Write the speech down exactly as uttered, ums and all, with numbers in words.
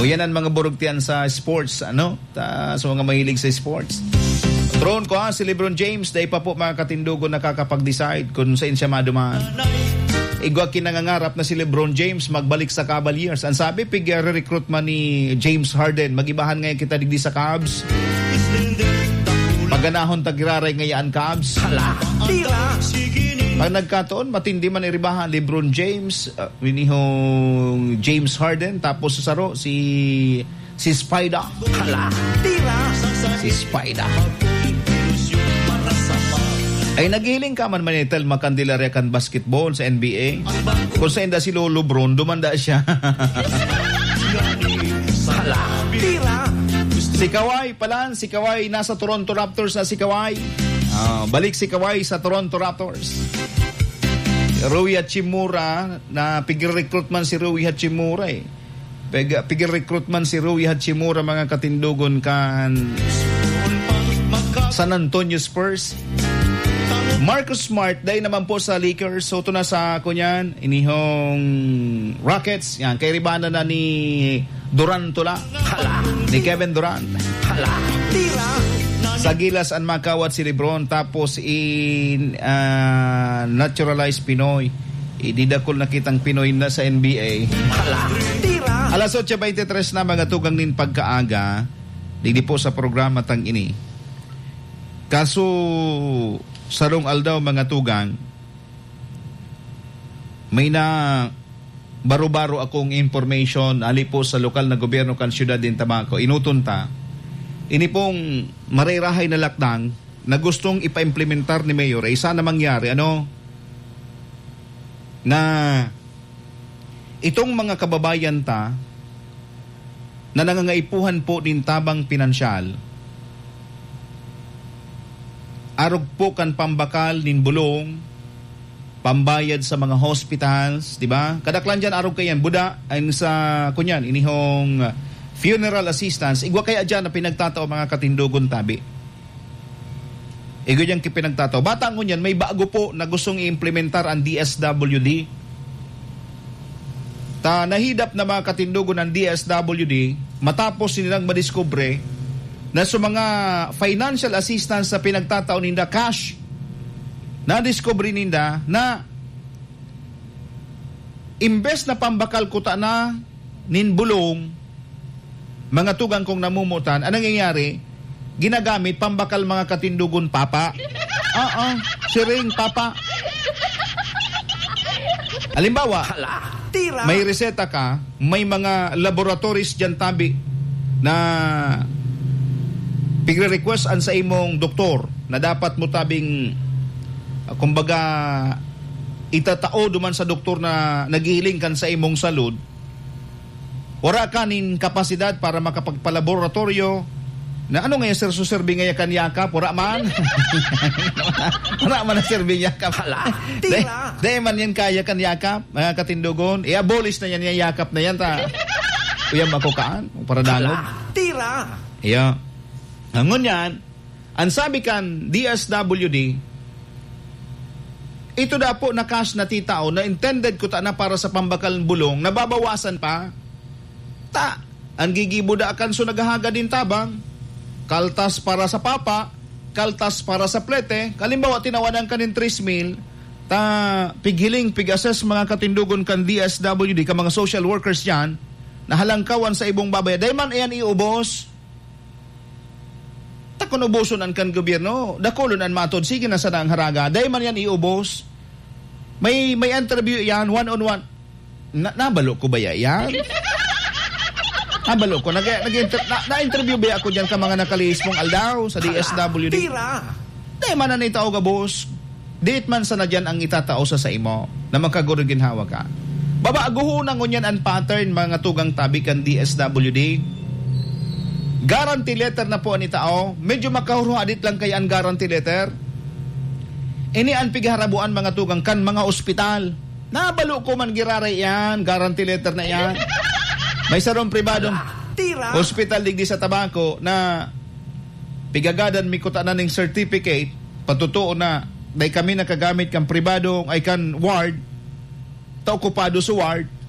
O yan ang mga burugtian sa sports, ano? Ta, sa mga mahilig sa sports. Tron ko ha, si LeBron James, dahil pa po mga katindugo nakakapag-decide kung saan siya madumaan. Igwa kinangangarap na si LeBron James magbalik sa Cavaliers. Ang sabi, pig-recruit man ni James Harden, magibahan ngayon kita digdi sa Cavs. Paganahon tagiraray ngayaan Cavs. Hala, tira! Pag nagkataon, matindi man iribahan LeBron James, uh, winihong James Harden, tapos sa saro, si si Spider. Hala, tira! Si Spider. Ay naghiling ka man manitel Candelaria kan basketball sa N B A. Kung saan da si Lolo Bron, dumanda siya. Hala, tira! Si Kawhi pala, si Kawhi nasa Toronto Raptors na si Kawhi. Uh, balik si Kawhi sa Toronto Raptors. Rui Hachimura, na pigil-recruit man si Rui Hachimura eh. Pigil-recruit man si Rui Hachimura mga katindugon kan San Antonio Spurs. Marcus Smart, dahil naman po sa Lakers. So, ito na sa kunyan, inihong Rockets. Yan, kay ribana na ni Durant tula. Hala. Ni Kevin Durant. Hala. Tira. Sa gilas ang makawat si LeBron, tapos in uh, naturalized Pinoy. Ididakol nakitang Pinoy na sa N B A. Hala. Tira. Alas eight twenty-three na mga tugang nin pagkaaga. Dili po sa programa tang ini. Kaso sarong aldaw mga tugang, may na baro-baro akong information ali po sa lokal na gobyerno kan siyudad din Tabaco. Inutunta ini pong marirahay na lakdang na gustong ipa-implementar ni Mayor ay sana mangyari ano na itong mga kababayan ta na nangangaipuhan po din tabang pinansyal, arog po kan pambakal nin bulong, pambayad sa mga hospitals, di ba? Kadaklan dyan arog kayan, buda, ayon sa kunyan, inihong funeral assistance, igwa kaya dyan na pinagtatao mga katindugon tabi. Igwa dyan kipinagtatao. Batang kunyan, may bago po na gustong i-implementar ang D S W D. Ta nahidap na mga katindugon ng D S W D, matapos nilang madiskubre na sa mga financial assistance sa pinagtatao ninda cash, na-discover ninda na imbes na pambakal kuta na ninbulong, mga tugang kong namumutan, anong nangyayari? Ginagamit pambakal mga katindugon papa. Oo, siring papa. Halimbawa, may reseta ka, may mga laboratories dyan tabi na pigre-request an sa imong doktor na dapat mo tabing uh, kumbaga itatao duman sa doktor na naghihiling kan sa imong salud, wala ka nin kapasidad para makapagpalaboratorio na ano ngayon sir suserbi ngayon kan yakap, wala man. Wala man na serbi yakap. Tira. Dahil man yan kaya kan yakap, mga katindugon, i-abolish na yan yung yakap na yan ta. Uyang makukaan, para dangog. Tira. Iya. Ngunyan yan, ang sabi kan D S W D, ito na po na cash na titao na intended ko ta na para sa pambakal bulong, nababawasan pa. Ta, ang gigibuda kan so nagahaga din tabang, kaltas para sa papa, kaltas para sa plete, kalimbawa tinawanan ka ng three mil, ta pighiling, pig-assess mga katindugon kan D S W D, ka mga social workers yan, na halangkawan sa ibong babaya, dahil man iyan iubos, kung ubuson ang kan gobyerno, dakulon ang matod, sige na sana ang haraga, dahil man yan iubos, may may interview yan, one-on-one, na, nabalo ko ba yan? Nabalo ko, nag, nag, na, na-interview ba ako dyan ka mga nakalihis mong aldaw sa D S W D? Tira! Dahil man na itao ka, boss, diit man sana dyan ang itatao sa sa imo, na magkaguro ginhawa ka. Babaaguhunan ko yan ang pattern, mga tugang tabi kan D S W D, guarantee letter na po ang itao. Medyo makahuruhadit lang kaya ang guarantee letter. Ini ang pigharabuan mga tugang kan mga ospital. Nabalo ko man giraray yan, guarantee letter na yan. May sarong pribadong Tira. hospital digdi sa Tabaco na pigagadan mi kutanan ng certificate, patutuo na dahil kami nakagamit kan pribadong ay kan ward, ta okupado sa ward.